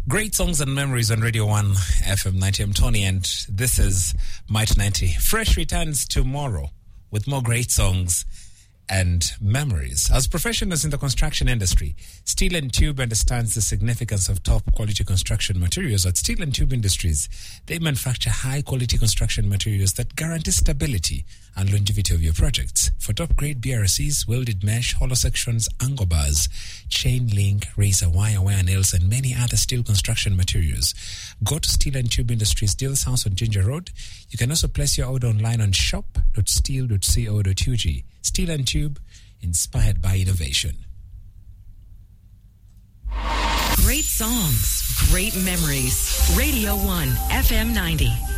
Great songs and memories on Radio 1 FM 90. I'm Tony, and this is Might 90. Fresh returns tomorrow with more great songs and memories. As professionals in the construction industry, Steel and Tube understands the significance of top quality construction materials. At Steel and Tube Industries, they manufacture high quality construction materials that guarantee stability and longevity of your projects. For top grade BRCs, welded mesh, hollow sections, angle bars, chain link, razor wire, wire nails, and many other steel construction materials. Go to Steel and Tube Industries, Deal's House on Ginger Road. You can also place your order online on shop.steel.co.ug. Steel and Tube, inspired by innovation. Great songs, great memories. Radio 1 FM 90.